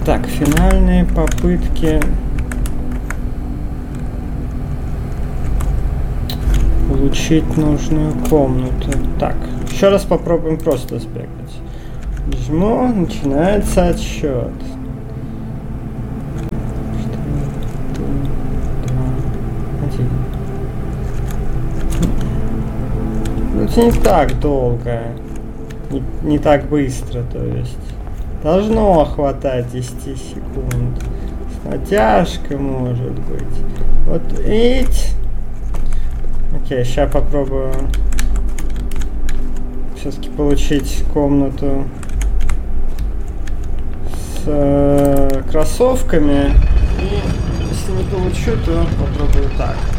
Так, финальные попытки получить нужную комнату. Так, еще раз попробуем просто сбегать. Жму, начинается отсчет. 4, 3, 2, 1. Это не так долго. Не так быстро, то есть. Должно хватать 10 секунд. С натяжкой, может быть. Вот ведь. Окей, сейчас попробую все-таки получить комнату с кроссовками. И если не получу, то попробую так.